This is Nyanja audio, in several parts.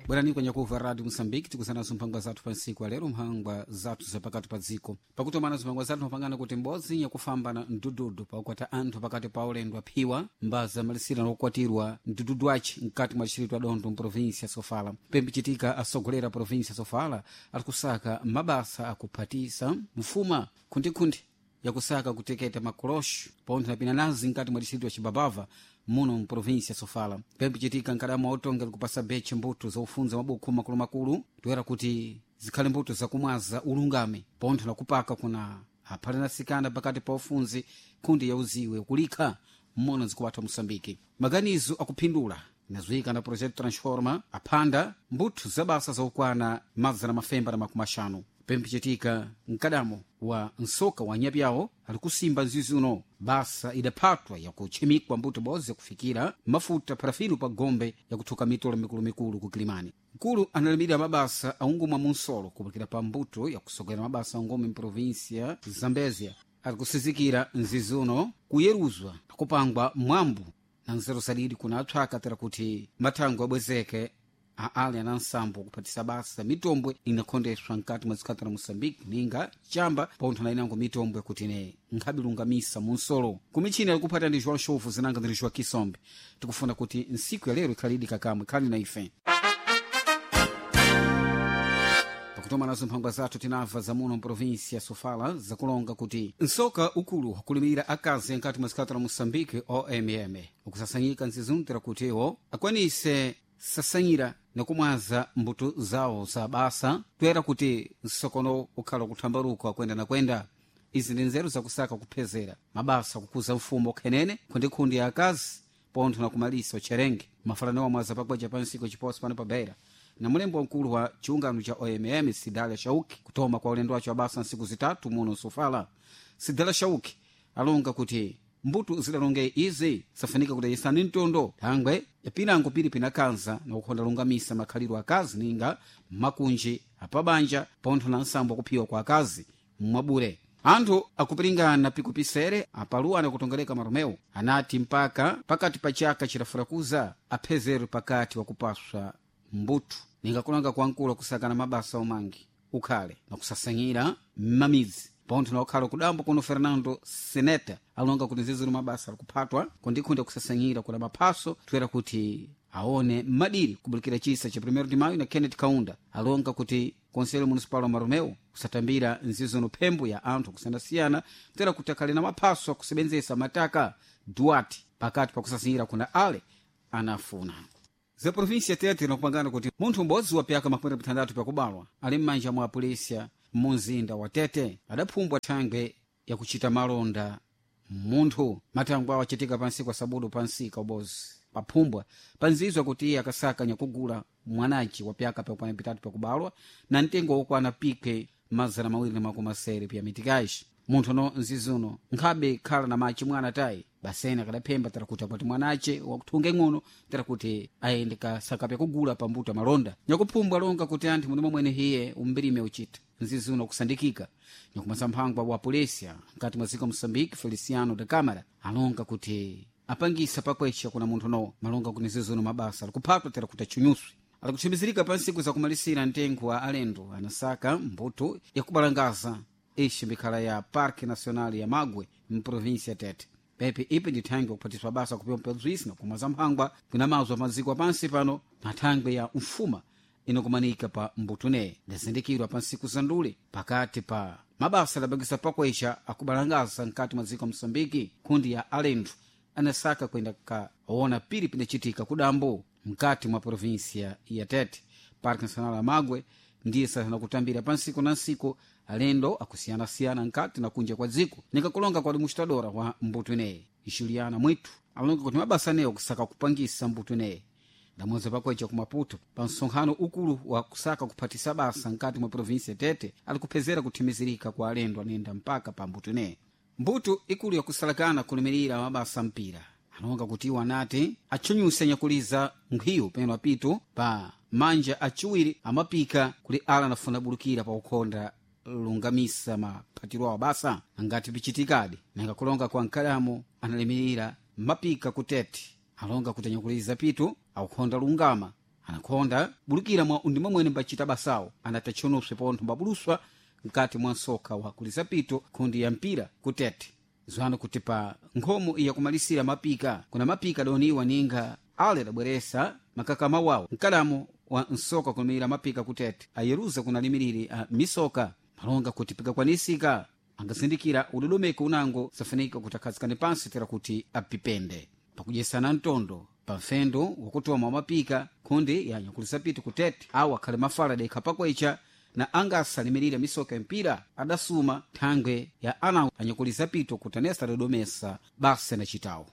bwerani kwenye kuva radio Msambiki tikusanazo mphangwa zathu pa nsiku ya lero, mphangwa zathu zapakati pa dziko pakutomana zimphangwa zathu mapangana kuti m'bodzi yakufamba na mdududu pakukwata anthu pakati pa ulendo aphiwa mbaza malisira nokukwatirwa mdududu aci mkati mwa distrito adondo mprovinsia Sofala. pembe citika asogolera provinsia Sofala alikusaka mabasa akuphatisa mfuma khundikhundi yakusaka kuteketa makolosho ponto na pinanazi mkati mwa distrito ya Chibabava muno mprovinsia Sofala. pembe citika nkadamo autonga likupasa beche mbuto za ufunza mabuku makulu toera kuti zikhale mbuto zakumwaza ulungame ponto na kupaka kuna aphalanasikana pakati pa ufunzi kundi ya uziwe kulikha mmono zikuwatha Msambiki. maganizo akuphindula inazoyika na project transforma aphanda mbuto zabasa zaukwana mazana mafemba na makumashanu. pembe citika mkadamo wa nsoka wa nyapyawo alikusimba nzizuno basa idaphatwa yakuchimikwa mbuto bodzi yakufikira mafuta parafinu pa gombe yakuthuka mitolo mikulu ku Kilimani. mkulu analimira mabasa aungomwa munsolo kupakira pa mbuto yakusogera mabasa aungomwe mprovinsia Zambezia alikusizikira nzizuno kuyeruzwa nakupangwa mwambu na nzeru sadidi kuna athwaka tera kuti mathango abwezeke aali ana nsambo kuphatisa basa mitombwe inakhondeswa mkati mwa zikhatala Mosambiki ninga chamba pontho na inango mitombwe kuti ne nkhabilungamisa munsolo kumichini alikuphata ndi João Shofu zinanga ndi João Kisombe. tikufuna kuti nsiku ya lero ikhalidi kakamwe khali na ife pakutoma nazo mphangwa zathu tinamva za muno mprovinsia Sofala zakulonga kuti nsoka ukulu wakulimira akazi mkati mwa zikhatala Mosambiki OMM ukusasanyika nzizunutira kuti iwo akwanise sasanyira nakumwaza mbuto zawo za basa toera kuti nsokono ukhala kuthambaruka kwenda na kwenda. izi ndi nzeru zakusaka kuphezera mabasa kukuza mfumo khenene khundikhundi ya akazi pontho na kumalisa ucherenge mafalano wamwaza pakweja pa nsiko chiposi pano pa Beira na mulembo mkulu wa chiungano cha OMM Sidala Shauki kutoma kwa ulendo wacho wa basa nsiku zitatu muno Sofala. Sidala Shauki alonga kuti mbuto zidalonge izi safanika kuti yisani ntondo thangwe yapinango pili pinakanza na kukhonda lungamisa makhaliro akazi ninga makunji apabanja pontho na nsambo akuphiwa kwa akazi mmwabure. anthu akupiringana pikupisere apaluwa kutongereka maromeo anati mpaka pakati pa chaka chidafurakuza aphezero pakati wakupaswa mbuto ninga kulanga kwa nkulu kusakana mabasa omangi ukhale na kusasanyira mamizi pontho na ukhala kudambo kuno Fernando Seneta alonga kuti nziziro mabasa alikuphatwa kundikhunda kusasanyira kuna maphaso toera kuti aone madiri kubulikira chisa cha 1 de maio na Kenneth Kaunda alonga kuti Conselho Municipal wa Maromeu kusatambira nzizono phembo ya anthu kusanasiyana toera kuti akhale na maphaso akusebenzesa mataka Duarte pakati pa kusasanyira kuna ale anafuna. za provinsia Tete nakupangana kuti munthu m'bodzi wa pyaka 60 pakubalwa ali m'manja mwa apolisia mumzinda wa Tete adaphumbwa thangwe yakuchita malonda munthu. mathangwe awo achitika pansi kwa sabudo pansika ubozi paphumbwa panzizwa kuti iye akasaka nyakugula mwanaci wa pyaka pakwana pitatu pakubalwa na mtengo wokwana pike mazana 270 pya mitikaji. munthu no nzizuno nkhabe khala na machi mwana tayi basene akadaphemba tera kuti apati mwanace wakuthunga ng'ono tera kuti ayende kasaka pyakugula pambuto malonda nyakuphumbwa alonga kuti anthu muno momwene hiye umbirime uchita nzizuno kusandikika nyakumasa mphangwa wa polisia mkati mwa ziko Msambiki Feliciano da Câmara alonga kuti apangisa pakwecha kuna munthu no malonga kuti nzizuno mabasa alikuphatwa tera kuti achunyuswe alikuchimizirika pa nsiku zakumalisira mtengo wa alendo anasaka mbuto yakubalangaza ishi mbikhala ya Parque Nacional ya Magwe mprovinsia Tete. pepe ipi ndi thangwe kuphatiswa basa kupiwa mpedzwisi na kumwaza mphangwa kuna mazwa maziko apansi pano na thangwe ya mfuma inokumanika pa mbutune ndazindikirwa pa nsiku zandule pakati pa mabasa adabangisa pakwecha akubalangaza mkati mwa ziko Msambiki. kundi ya alendo anasaka kwenda kaona pili pinachitika kudambo mkati mwa provinsia ya Tete. Parque Nacional ya Magwe ndiye sana kutambira pansiku na nsiku alendo akusiyana-siyana nkati na kunja kwa dziko nikakulonga kwa mustadora wa mbutune Juliana Mwitu alonga kuti mabasa neyo kusaka kupangisa mbutune damweza pakwecha kumaputo pa nsonkhano ukulu wa kusaka kuphatisa basa nkati mwa provinsia Tete alikuphezera kuthimizirika kwa alendo anenda mpaka pa mbutune. mbuto ikulu yakusalakana kulimirira mabasa mpira alonga kuti iwo anati achunyuse nyakuliza nkhiyo peno apito pa manja achiwiri amapika kuli ala nafuna bulukira pa ukhonda lungamisa maphatiro awo basa angati pichitikadi nangakulonga kwa nkadamo analimirira mapika kutete alonga kuti nyakuliza pito aukhonda lungama anakhonda bulukira mwa undima mwene mbachita basawo anatachonopse pontho mbabuluswa mkati mwa nsoka wa kulizapito kundi ya mpira kutete zwano kuti pa nkhomo iya kumalisira mapika kuna mapika doniwa ninga ale dabweresa makakama wawo mkalamo wa nsoka kulimira mapika kutete ayeruza kuna limiriri a misoka malonga kuti pikakwanisika angasindikira udodomeko unango safanika kutakhazikane pansi tera kuti apipende pakudyesana ntondo pa mfendo wakutoma mapika kundi ya nyakulizapito kutete awo akhale mafala dekha pakwecha na angasalimirira misoka mpira adasuma thangwe ya ana anyakulizapito kutanesa dodomesa basa na chitawo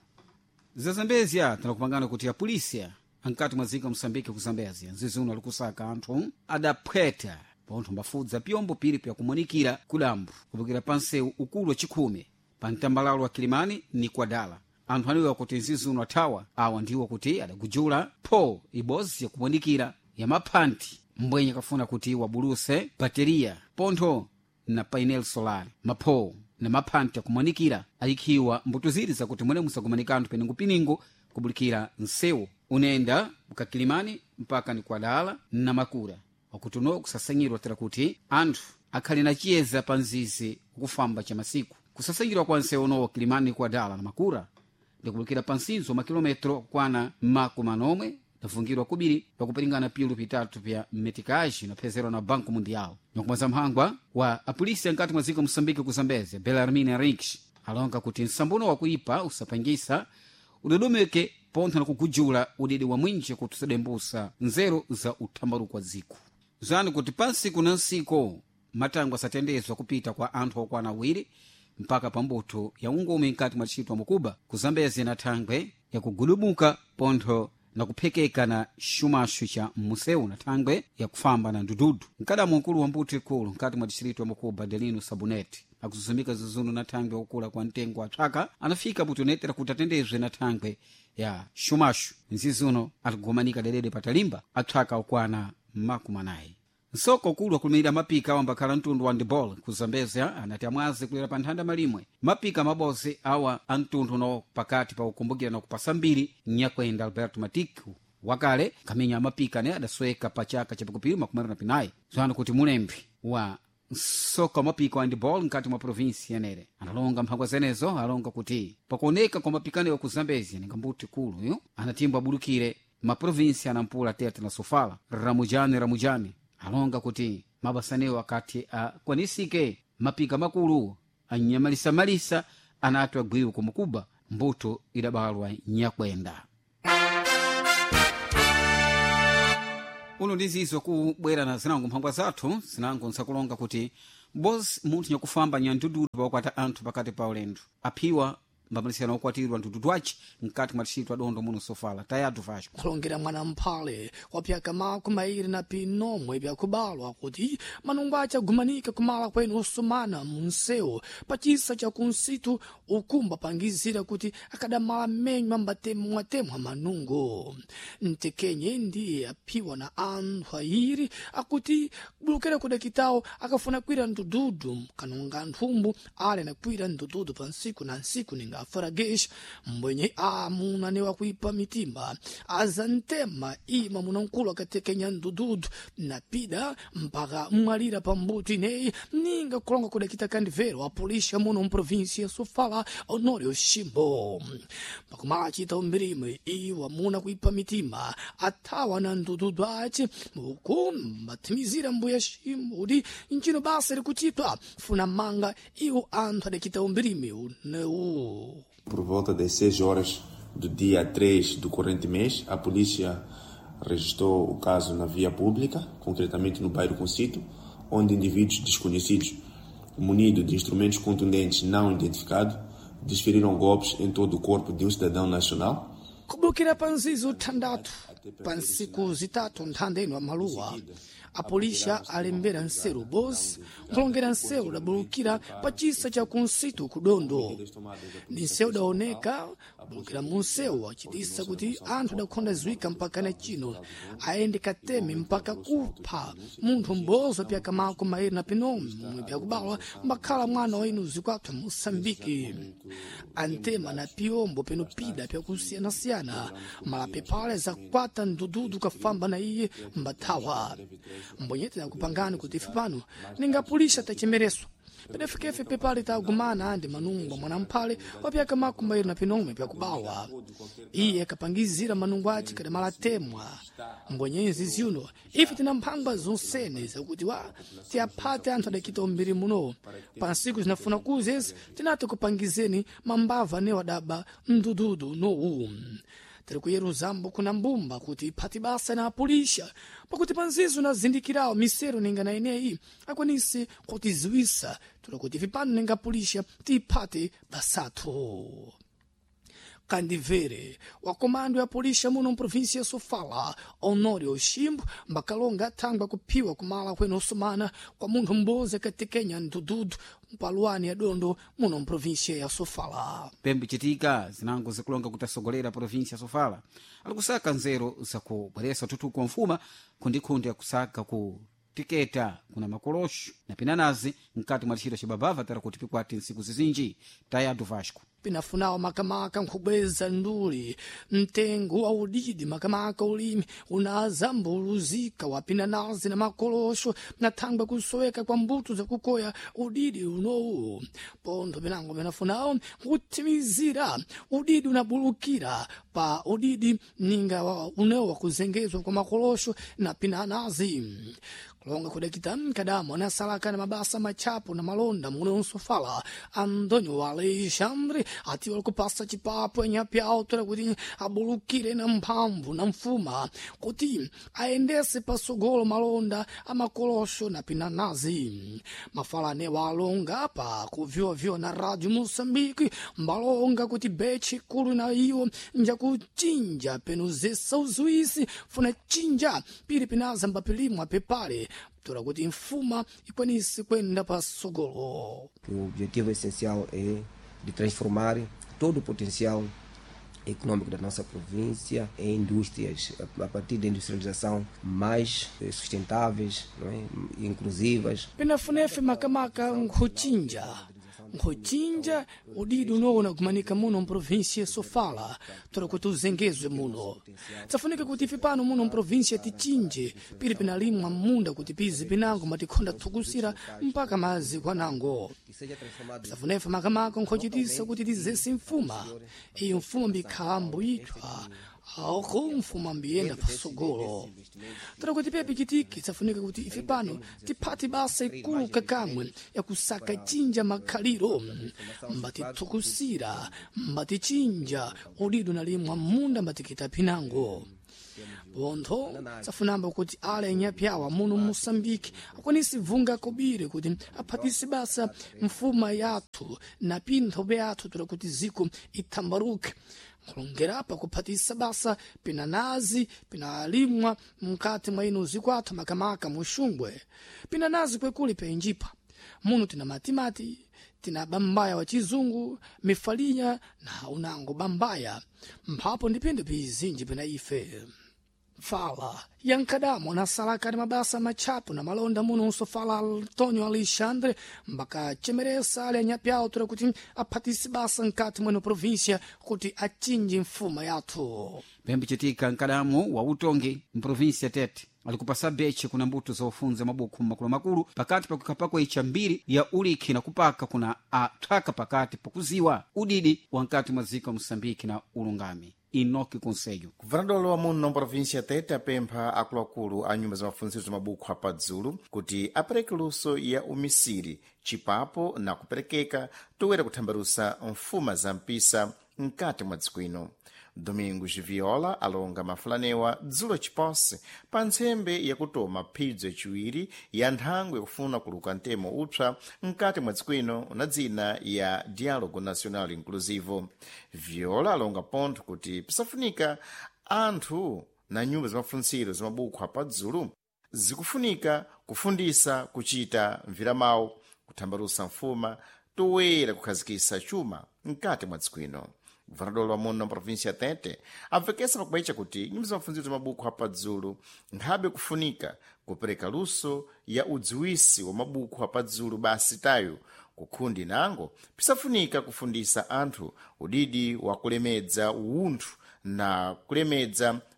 zazambezia tinakupangana kuti ya polisia ankati mwazika Msambiki kuzambezia nzizuno alikusaka anthu adaphweta pontho mbafudza pyombo pili pyakumonikira kulambu kupukira panseu ukulu wa chikhume pa mtambalalo wa Kilimani ni Kwadala anthu aniwa kuti nzizuno athawa awa ndiwo kuti adakujula po ibozi yakumonikira ya maphanti mbwenye kafuna kuti wabuluse bateria pontho na painel solar mapho na maphanti yakumonikira ayikhiwa mbuto ziri zakuti mwene musakumanika anthu peningo kubulikira nsewu unenda ukakilimani mpaka ni Kwadala na Makura wakutuno kusasanyirwa tera kuti anthu akhali na chiyeza pa nzizi kufamba cha masiku kusasanyirwa kwa nsewu uno Kilimani Kwadala na Makura ndikubulikira pa nsinzo makilometro kwana makumanomwe tafungirwa kubiri pakupiringana pilu pitatu pya metikaji na pezero na Banco Mundial nyakumaza mhangwa wa apolisi ankati mwaziko Msambiki kuzambeze Belarmina Rix alonga kuti nsambuno wakuipa usapangisa udodomeke pontho na kukujula udidi wa mwinji kuti usadembusa nzeru za uthambaru kwa ziku zani kuti pansi kuna nsiko matango asatendezwa kupita kwa anthu okwana awiri mpaka pambuto ya ungumi nkati mwa tchitwa mukuba kuzambeze na thangwe ya kugulumuka pontho na kuphekeka na shumashu cha museu na thangwe ya kufamba na ndududu mkadamu mkulu wa mbuto ikulu nkati mwa distrito wa mukuba Delino Sabuneti akuzuzumika zizunu na thangwe ukula kwa ntengo wa thaka anafika butonetera kutatendezwe na thangwe ya shumashu nzizuno atikugomanika dedede patalimba athaka ukwana makumanayi nsoko ukulu wakulimira mapika wambakhala mtundu wa ndibol kuzambezya anati amwazi kulera pa nthanda malimwe mapika mabozi awa amtundu no pakati pa ukumbukira na kupasa mbiri nyakwenda Alberto Matiku wakale kamenya mapika ne adasweka pa chaka chapakupiri makumari na pinayi zwano kuti mulembi wa nsoko mapika wa ndibol nkati mwa provinsi yanere analonga mphangwa zenezo alonga kuti pakuoneka kwa mapikane wa kuzambezya ninga mbuti kulu yo anatimba bulukire maprovinsi anampula Tete na Sofala Ramujani alonga kuti mabasanewo akati akwanisike mapika makulu anyamalisa anatu agwiwe kumukuba mbuto idabalwa nyakwenda uno ndizizo kubwera na zinango mphangwa zathu zinango nsakulonga kuti bozi munthu nyakufamba nyandududu pakukwata anthu pakati pa ulendo aphiwa mbamalisana okwatirwa ndududu wachi mkati mwa tchitwa dondo muno Sofala tayatu Vasco kulongera mwana mphale wapyaka makumairi na pinomwe byakubalwa kuti manungu acha gumanika kumala kwenu osumana munsewu pachisa cha kunsitu ukumba pangizira kuti akadamala menywa mbatemwa manungu ntekenye ndiye aphiwa na anthu ayiri akuti bulukera kudakitawo akafuna kwira ndududu kanunga nthumbu ale na kwira ndududu pa nsiku na nsiku ninga afaragesh mbwenye amuna newa kuipa mitimba azantema ima munankulu akatekenya ndududu na pida mpaka mmalira pambuti nei ninga kulonga kudakita kandivero apolisha muno mprovinsi ya Sofala Honorio Shimbo pakumala chita umbirime iwa muna kuipa mitimba atawa na ndududu achi mukumba timizira mbuya Shimbudi nchino basa likuchitwa funa manga iwo anthu adakita umbirime uneu. Por volta das 6 horas do dia 3 do corrente mês, a polícia registrou o caso na via pública, concretamente no bairro Concito, onde indivíduos desconhecidos, munidos de instrumentos contundentes não identificados, desferiram golpes em todo o corpo de um cidadão nacional. Kubukira panzizo tandatu pansiku zitatu nthandeno amaluwa apolisha alembera nseru bosi kulongera nseru dabulukira pachisa cha kunsitu kudondo ni nseru daoneka bulukira munseru achitisa kuti anthu dakhonda zwika mpaka na chino aende kateme mpaka kupha munthu mbozo pyaka mako mairi na pinomwe pyakubalwa mbakhala mwana wainu zikwapsa Mosambiki antema na piombo penopida pyakusiyana-siyana malapepale za 4 pata ndududu kafamba na iye mbathawa mbonyete na kupangani kuti ife pano ningapulisha tachimereso pedefikefe pepali tagumana andi manungwa mwanamphale wapyaka makumbairo na pinomwe pyakubawa iye kapangizira manungu aci kadamala temwa mbonyezi ziuno ife tina mphangwa zonsene zakuti tiaphate anthu adakita umbiri muno pa nsiku zinafuna kuzezi tinati kupangizeni mambava ne wadaba mdududu nowu tiri kuyeruzambo kuna mbumba kuti iphati basa na apulisha pakuti panzizo nazindikirawo misero ninga na ineyi akwanise kutiziwisa tuli kuti vipano ninga apulisha tiiphate basathu kandivere wa komando ya polisha muno mprovinsia ya Sofala Honório Chimbo mbakalonga athangwa kuphiwa kumala kwene osumana kwa munthu mbozi akatekenya ndududu mpaluani ya dondo muno mprovinsia ya Sofala. Pembe chitika zinango zikulonga kutasogolera provinsia ya Sofala alikusaka nzero zakubweresa tutuku wa mfuma kundi ya kusaka ku tiketa kuna makolosho na pinanazi mkati mwa lixiro cibabava tara kuti pikwati nsiku zizinji tayadu Vasco pinafunawa makamaka nkubweza nduli mtengo wa udidi makamaka ulimi unazambuluzika wa pinanazi na makolosho na thangwa kusoweka kwa mbuto za kukoya udidi unowu pondo pinango pinafunawo kutimizira udidi unabulukira pa udidi ninga unewa kuzengezwa kwa makolosho na pinanazi kulonga kudakita mkadamu anasalaka na mabasa machapo na malonda muno Sofala Antônio Alexandre ati walikupasa chipapo enyapyao tura kuti abulukire na mphamvu na mfuma kuti aendese pasogolo malonda amakolosho na pinanazi mafalane walonga pa kuvyovyo na Radio Moçambique mbalonga kuti bechi kulu na iwo nja kuchinja penuzesa uzuisi funa chinja pili pinaza mbapilimwa pepale tura kuti mfuma ikwanisi kwenda pasogolo. O objetivo essencial é de transformar todo o potencial econômico da nossa província em indústrias, a partir da industrialização mais sustentáveis, não é? Inclusivas. Pinafunefe makamaka nkhuchinja udidi unoona kumanika muno mprovinsia ya Sofala tora kuti uzengezwe muno tsafunika kuti ife pano muno mprovinsia tichinje pili pinalimwa munda kuti pizi pinango matikhonda thukusira mpaka mazi kwanango tsafunefe makamaka nkhochitisa kuti tizesi mfuma iyo mfuma mbikhambo itwa ako mfuma mbiyenda pasogolo tora kuti pepe chitiki tsafunika kuti ife pano tiphati basa ikulu kakamwe ya kusaka chinja makhaliro mbatithukusira mbatichinja udido nalimwa munda mbatikita pinango pontho tsafunamba kuti ala enyapyawa muno Moçambique akwanisi vunga kobire kuti aphatisi basa mfuma yathu na pintho byathu tura kuti ziko ithambaruke kulongerapa kuphatisa basa pinanazi pinalimwa mkati mwa ino zikwathu makamaka muxungwe pinanazi kwekuli penjipa muno tina matimati tina bambaya wa chizungu mifalinya na unango bambaya mphapo ndipinde pizinji pina ife fala yankadamu na salaka ni mabasa machapu na malonda muno Sofala Antônio Alexandre mbaka chemeresa ali anyapyao tura kuti aphatisi basa nkati mweno provinsia kuti achinji mfuma yathu. Pembe chitika nkadamu wa utongi mprovinsia Tete alikupasa beche kuna mbuto za ufunza mabuku makulu pakati pakukapakwa ichambiri ya uliki na kupaka kuna athaka pakati pakuziwa udidi wankati mwazika wa Moçambique na ulungami Inoki Conselho. Governador wa muno província Tete apempha akuluakulu a nyumba za mafundziro mabuku apadzulu kuti apereke luso ya umisiri chipapo na kuperekeka toera kuthambarusa mfuma za mpisa mkati mwa dziko ino. Domingos Viola alonga mafulanewa dzulo chiponse pa ntsembe yakutoma phidzo yaciwiri ya nthangwe yakufuna kuluka ntemo upsa mkati mwa dziko ino na dzina ya Diálogo Nacional Inclusivo. Viola alonga pontho kuti pisafunika anthu na nyumba za mafundziro za mabuku apadzulu zikufunika kufundisa kuchita mviramawu kuthambarusa mfuma toera kukhazikisa chuma mkati mwa dziko ino. Governador wa muno província Tete apfekesa pakubayicha kuti nyumba za mafundziro za mabuku apadzulu nkhabe kufunika kupereka luso ya udziwisi wa mabuku apadzulu basi tayo kukhundi nango pisafunika kufundisa anthu udidi wa kulemedza uunthu na kulemedza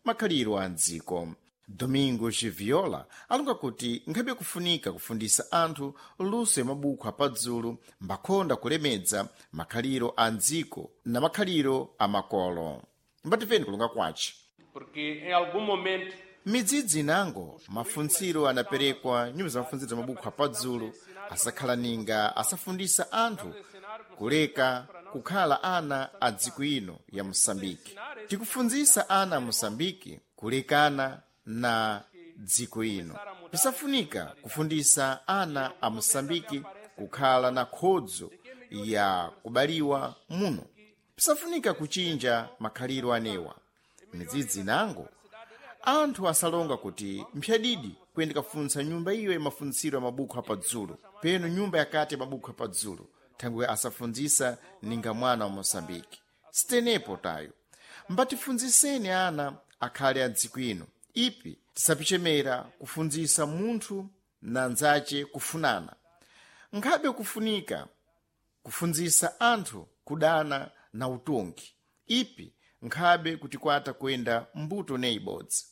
makhaliro a mdziko. Domingos Viola alonga kuti nkhabe kufunika kufundisa anthu luso ya mabuku apadzulu mbakhonda kulemedza makhaliro a mdziko na makhaliro a makolo. Mbatimveni kulonga kwace. Porque em algum momento midzidzi inango mafuntsiro anaperekwa nyumba za mafuntsiro za mabuku apadzulu asakhala ninga asafundisa anthu kuleka kukhala ana a dziko ino ya Moçambique. Tikufunzisa ana a Moçambique kulekana na dziko ino. Pisafunika kufundisa ana a Moçambique kukhala na khodzo ya kubaliwa muno. Pisafunika kuchinja makhaliro anewa. Midzidzi inango anthu asalonga kuti mphyadidi kuyendeka kufunsa nyumba iyo ya mafuntsiro ya mabuku apadzulu peno nyumba yakati ya mabuku apadzulu thangwe asafunzisa ninga mwana wa Moçambique. Sitenepo tayo mbatifunziseni ana akhale a dziko ino. Ipi tisapichemera kufunzisa munthu na nzace kufunana. Nkhabe kufunika kufunzisa anthu kudana na utongi. Ipi nkhabe kutikwata kuyenda mbuto ne ibodzi.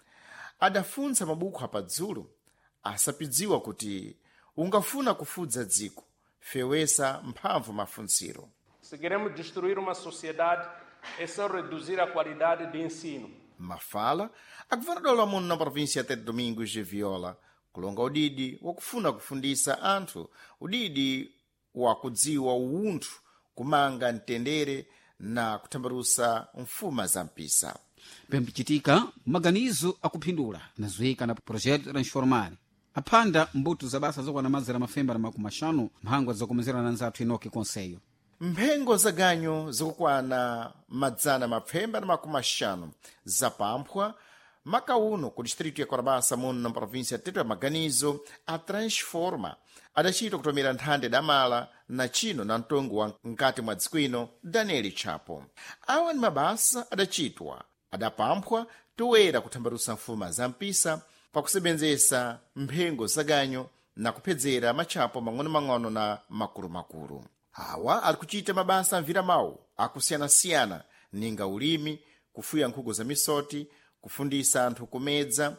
Adafunsa mabuku apadzulu asapidziwa kuti ungafuna kufudza dziko fewesa mphamvu mafuntsiro. se queremos destruir uma sociedade é só reduzir a qualidade de ensino. Mafala a governadora muno na província até Domingos de Viola kulonga udidi wakufuna kufundisa anthu udidi wakudziwa uunthu kumanga mtendere na kutambarusa mfuma za mpisa. pembichitika maganizo akuphindula nazoyika na projeto transformar aphanda mbuto za basa zokwana mazera mafemba na makumi maxanu mphangwa zakomezera na nzathu inoki konseyo. Mphengo za ganyo zikukwana madzana mapfemba na makumi maxanu zapamphwa makauno ku distrito ya Korabasa muno na província teto ya maganizo a transforma adachita kutomera nthande damala na chino na mtongo wa nkati mwa dziko ino Daniel Chapo. Awa ni mabasa adachitwa adapamphwa toera kuthambarusa mfuma za mpisa pakusebenzesa mphengo za ganyo na kuphedzera machapo mang'ono-mang'ono na makulu-makulu. Awa ali kuchita mabasa amvira mawu akusiyana-siyana ninga ulimi, kufuya nkhuku za misoti, kufundisa anthu kumedza,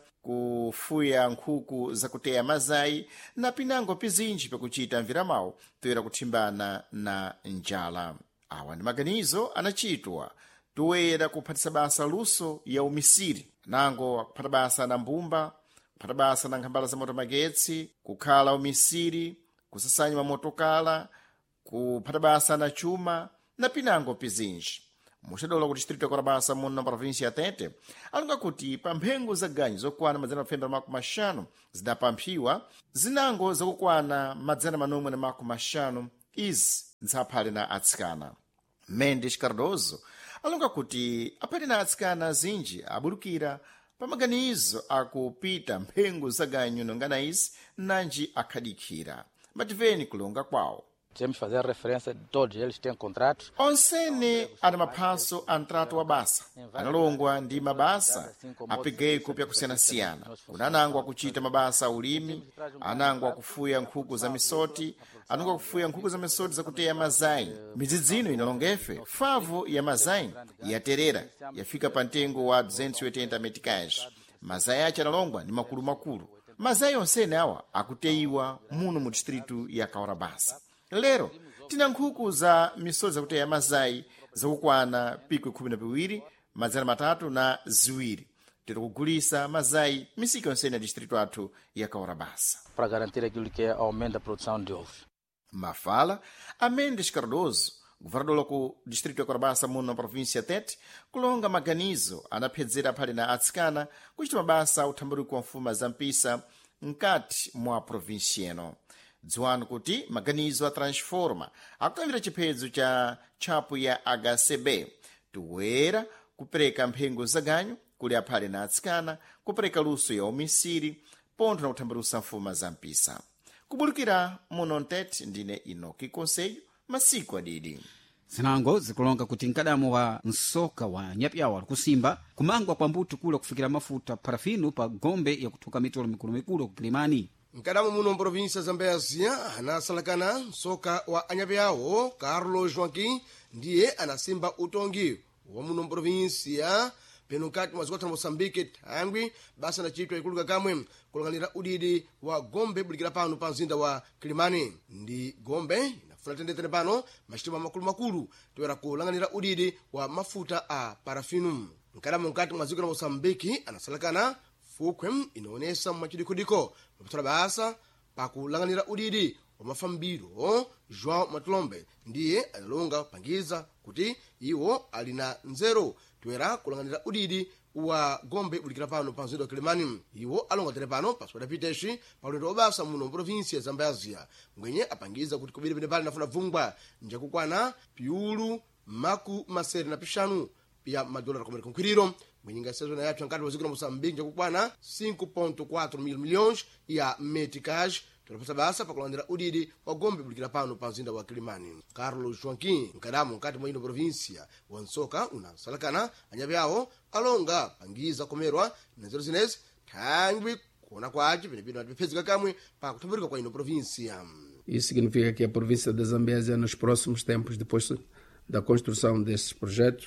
kufuya nkhuku za kuteya mazayi na pinango pizinji pakuchita mvira mawu toera kuthimbana na njala. Awa ndi maganizo anachitwa toera kuphatisa basa luso ya umisiri nango kuphata basa na mbumba, kuphata basa na nkhambala za moto magetsi, kukhala umisiri, kusasanya mamotokala, kuphata basa na chuma na pinango pizinji. Muxadola ku distrito ya Korabasa muno na província ya Tete alonga kuti pa mphengo za ganyu zokwana madzana mafemba na makumi maxanu zidapamphiwa zinango zakukwana madzana manomwe na makumi maxanu izi nsaphale na atsikana. Mendes Cardoso alonga kuti aphale na atsikana zinji abulukira pa maganizo akupita mphengo za ganyu nongana izi nanji akhadikira. Mativeni kulonga kwawo. Temos que fazer referência de todos eles têm contratos. Onsene ana maphaso a ntrato wa basa analongwa ndi mabasa apegeko pya kusiyana-siyana. Kuna anango akuchita mabasa a ulimi, anango akufuya nkhuku za misoti, anango akufuya nkhuku za misoti za kuteya mazayi. Midzidzino inalongefe favo ya mazayi yaterera yafika pa ntengo wa 280 meticais. Mazayi ace analongwa ni makulu-makulu. Mazayi onsene awa akuteyiwa muno mu distrito ya Korabasa. Lero tina nkhuku za misoti za kuteya mazayi zakukwana pikwi 12 madzana matatu na ziwiri. Tiri kugulisa mazayi misika yonsene ya distrito athu ya Korabasa para garantir aquilo que é aumento da produção de ovos. Mafala a Mendes Cardoso governador ku distrito ya Korabasa muno na província Tete kulonga maganizo anaphedzera phali na atsikana kuchita mabasa uthambaliko wa mfuma za mpisa nkati mwa província ino. Dziwani kuti maganizo a transforma akutambira chiphedzo cha tchapo ya HCB toera kupereka mphengo za ganyu kuli aphale na atsikana kupereka luso ya umisiri pontho na kuthambalusa mfuma za mpisa. Kubulukira muno Ntete ndine Inoki Konseyo masiku adidi. Zinango zikulonga kuti mkadamo wa nsoka wa nyapyawa ali kusimba kumangwa kwa mbuto kula kufikira mafuta parafino pa gombe ya kuthuka mitolo mikulu kukilimani. Mkadamo muno província za Mbeya anasalakana nsoka wa anyapyawo Carlos Joaquim ndiye anasimba utongi wa muno província peno nkati mwa zikotha Mosambike thangwi basa na chitwa ikulu kakamwe kulang'anira udidi wa gombe bulikira pano pa mzinda wa Kilimani ndi gombe inafuna tendetene pano machitima makulu toera kulang'anira udidi wa mafuta a parafinu nkadamo nkati mwa ziko la Mosambiki anasalakana fukwe inaonesa mwachidikudiko mapatala basa pakulang'anira udidi wa mafambiro João Matulombe ndiye analonga pangiza kuti iwo alina nzero toera kulang'anira udidi wa gombe bulikira pano pa mzinda wa Kilimani iwo alonga tere pano paswada piteshi palendo obasa muno provinsi ya Zambezia mwenye apangiza kuti kubiri pene pali nafuna vungwa njakukwana piulu maku maseri na pishanu pia madola kwa mkwiriro mwenye ngasezo na yatu nkati wazikuna Mosambiki njakukwana 5.4 milhões ya meticage tunapasa basa pakulandira udidi wa gombe bulikira pano pa mzinda wa Kilimani. Carlos Joaquim nkadamu nkati mwa ino provinsia wa Nsoka unasalakana anyapyawo alonga pangiza komerwa na zero zinezi thangwi kuona kwace penepino atipezeka kamwe pa kutambulika kwa ino provinsia. Isso significa que a província da Zambésia nos próximos tempos, depois da construção desses projetos,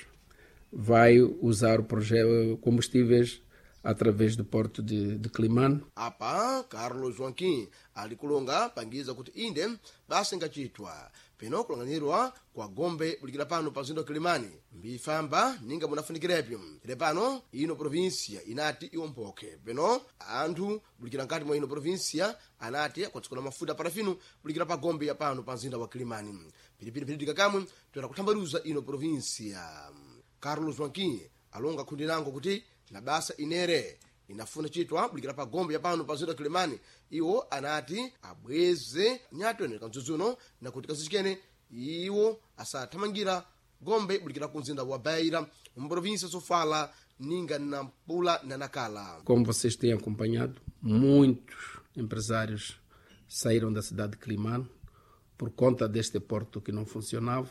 vai usar o projeto combustíveis através do porto de Kilimani. Apa Carlos Joaquim alikulonga pangiza kuti inde basa ngachitwa peno kulang'anirwa kwa gombe bulikira pano pa mzinda wa Kilimani mbifamba ninga munafunikirepyo ire pano ino provinsia inati iwompoke peno anthu bulikira nkati mwa ino provinsia anati akwatsikola mafuta parafinu bulikira pa gombe ya pano pa mzinda wa Kilimani pilipili kakamwe toera kuthambaluza ino provinsia. Carlos Joaquim alonga kundi lango kuti na basa inere inafuna chitwa bulikira pa gombe ya pano pa mzinda wa Kilimani iwo anati abweze nyato ene kanzuzuno na kuti kazichikene iwo asathamangira gombe bulikira ku mzinda wa Beira mprovinsia Sofala ninga na Mpula na Nakala. Como vocês têm acompanhado, muitos empresários saíram da cidade de Kilimani por conta deste porto que não funcionava.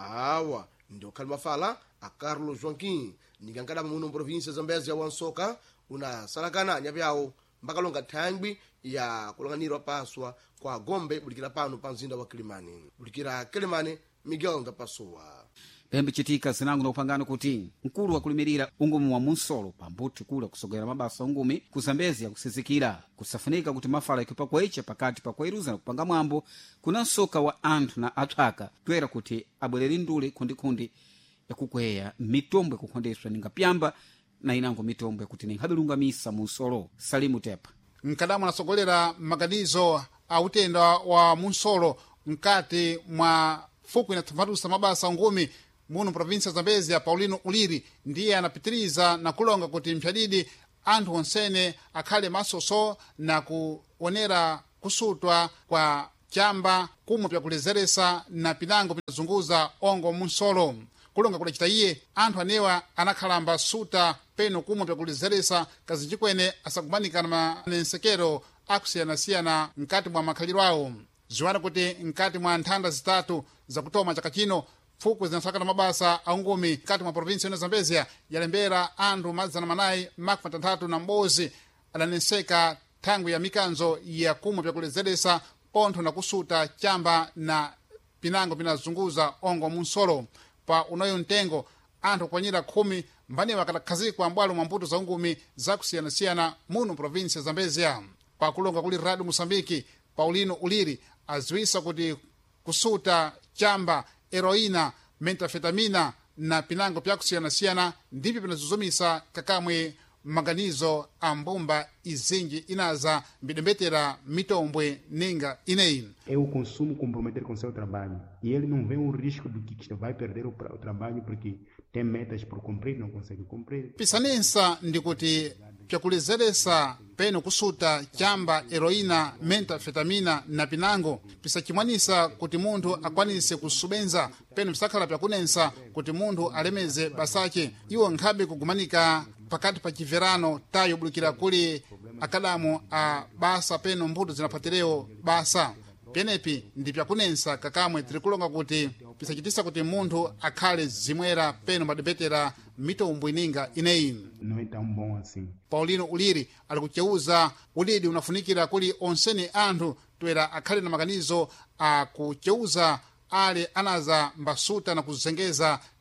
Awa ndio kalima fala a Carlos Joaquim ningangada muno provinsia Zambezia wa Nsoka unasalakana nyapyawo mbakalonga thangwi ya kulang'anirwa paswa kwa gombe bulikira pano pa mzinda wa Kilimani. Bulikira Kilimani Miguel Ndapasua. pembe chitika zinango na upangano kuti mkulu wakulimirira ungumi wa munsolo pambuti kula kusogera mabasa ungumi ku Zambezia kusizikira kusafunika kuti mafala ikipa kwaiche pakati pa kwairuza na kupanga mwambo kuna nsoka wa anthu na athaka twera kuti abwereri ndule kundi yakukweya mitombo yakukondeswa ninga pyamba na inango mitombo yakuti ningabilungamisa munsolo. Salimu Tepa mkadamu anasogolera maganizo a utenda wa munsolo mkati mwa fuku inathambalusa mabasa ungumi muno provinsia Zambezia. Paulino Uliri ndiye anapitiriza na kulonga kuti mpyadidi anthu onsene akhale masoso na kuonera kusutwa kwa chamba kumwe pyakulezeresa na pinango pinazunguza ongo munsolo. Kulonga kudachita iye anthu anewa anakhalamba suta peno kumwe pyakulezeresa kazinchikwene asakumanika na manensekero akusiyanasiyana mkati mwa makhaliro awo. Ziwana kuti mkati mwa nthanda zitatu zakutoma chaka chino fuku zinasakana mabasa aungumi mkati mwa provinsia ya Zambezia yalembera anthu mazana manayi makumi atatu na m'bozi adanenseka thangwi ya mikanzo ya kumwe pyakulezeresa pontho na kusuta chamba na pinango pinazunguza ongo munsolo. Pa unoyo mtengo anthu kwanyira 10 mbanewa katakhazikwa mbwalo mwa mbuto za ungumi zakusiyanasiyana muno provinsia Zambezia. Pa kulonga kuli Radio Mosambiki, Paulino Uliri aziwisa kuti kusuta chamba, heroina, metafetamina na pinango pyakusiyanasiyana ndipyo pinazuzumisa kakamwe maganizo a mbumba izinji inaza mbidembetera mitombwe ninga ineyi. É o consumo comprometer com seu trabalho e ele não vê um risco de que vai perder o trabalho porque tem metas por cumprir, não consegue cumprir. Pisanensa ndikuti pyakulezeresa peno kusuta chamba, heroina, metafetamina na pinango pisachimwanisa kuti munthu akwanise kusubenza peno pisakhala pyakunensa kuti munthu alemeze basache. Iwo nkhabe kugumanika pakati pa chiverano tayo bulikira kuli akadamu a basa peno mbuto zinaphatireo basa penepi ndi pyakunensa kakamwe tirikulonga kuti pisachitisa kuti munthu akhale zimwera peno madembetera mitombo ininga ineyi. Não é tão bom assim. Paulino Uliri alikucheuza ulidi unafunikira kuli onsene anthu twera akhale na maganizo a kucheuza ale anaza mbasuta na kuzengeza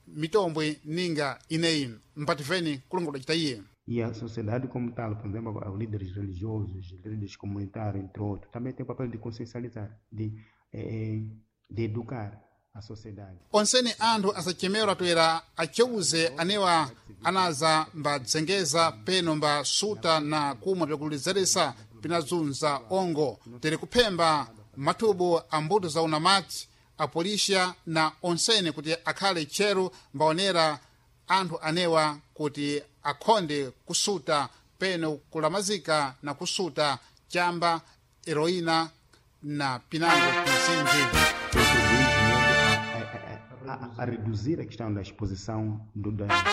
mitombwe ninga ineyi mpatifeni kulongola chitaiye. E a sociedade como tal, por exemplo, os líderes religiosos, líderes comunitários, entre outros, também tem o papel de consciencializar, de educar a sociedade. Onsene anthu asachemera toera acheuze anewa anaza mbadzengeza peno mbasuta na kumwa byakulizeresa pinazunza ongo tere kuphemba mathubu a mbuto za unamati apolisha na onsene kuti akhale tcheru mbaonera anthu anewa kuti akhonde kusuta peno kulamazika na kusuta chamba, heroína na pinango pinsinji. A reduzir a questão da exposição do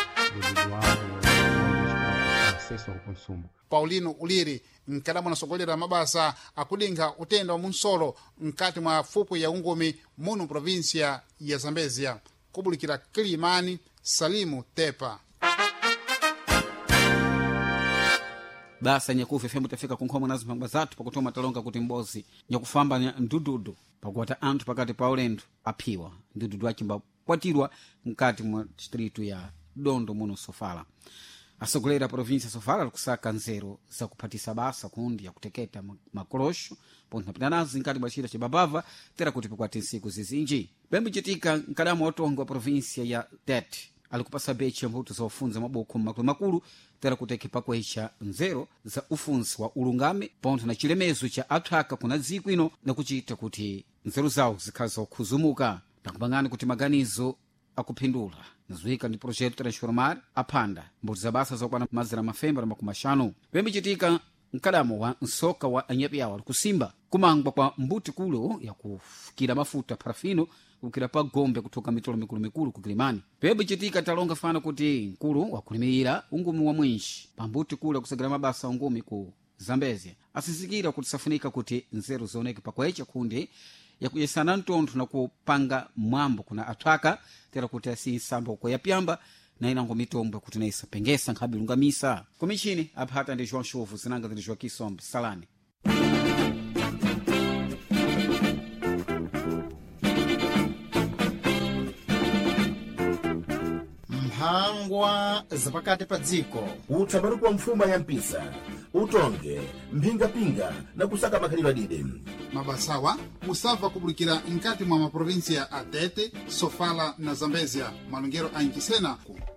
acesso ao consumo. Paulino Uliri nkadamo nasogolera mabasa akudinga utenda wa munsolo nkati mwa fupu ya ungumi muno provinsia ya Zambezia. Kubulikira Kilimani, Salimu Tepa. Basa nyakufi femu tafika kunkhomwe nazo mpangwa zatu pakutoma talonga kuti mbozi nyakufamba ndududu pakuwata anthu pakati pa ulendo aphiwa ndududu achimba kwatirwa mkati mwa distritu ya Dondo muno Sofala. Asogolera provinsia Sofala likusaka nzero za kuphatisa basa kundi ya kuteketa makolosho ponto napita nazo nkati mwa chita chibabava tera kuti pikwati nsiku zizinji. Bembe chitika nkadamu watongo wa provinsia ya Tete alikupasa bechi ya mbuto za ufunzi maboku makulu tera kuteke pakwecha nzero za ufunzi wa ulungame ponto na chilemezo cha athaka kuna ziku ino na kuchita kuti nzero zawo zikhaza kukhuzumuka na kupangani kuti maganizo akuphindula nazwika ndi projeto transformar aphanda mbuto za basa zokwana mazira mafemba na makumashanu. Bembe chitika nkadamo wa nsoka wa anyapyawa kusimba kumangwa kwa mbuti kulo ya kufukira mafuta parafino kukira pa Gombe kutoka mitolo mikulu ku Kilimani. Bembe chitika talonga fana kuti nkulu wakulimira ungumi wa mwinshi pambuti kule kusagala mabasa ungumi ku Zambezia asizikira kuti safunika kuti nzeru zoneke pakwecha kundi ya kuyesana ntontho na kupanga mwambo kuna athaka tera kuti asisamba uko yapyamba na inango mitombo kuti naisa pengesa nkhabi lungamisa. Kumichini aphata ndi João Chovo zinanga ndi Joaquim Sombe Salani. Mphangwa zapakati pa dziko utsabaru kwa mfuma ya mpisa utonge mpingapinga na kusaka makhalidwe dide mabasawa musava kubulikira nkati mwa maprovinsia a Tete, Sofala na Zambezia malungero a Nkisena.